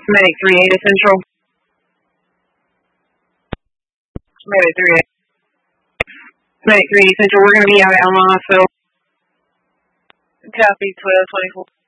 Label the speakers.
Speaker 1: Medic 3-8 to Central. Medic 3-8. Medic 3-8 Central, we're going to be out at Alma Hospital. Copy 1224.